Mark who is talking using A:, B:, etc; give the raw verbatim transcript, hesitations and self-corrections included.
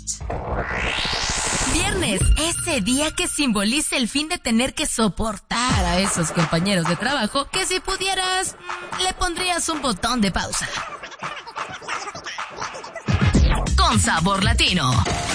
A: Viernes, ese día que simboliza el fin de tener que soportar a esos compañeros de trabajo que si pudieras, le pondrías un botón de pausa. Con sabor latino.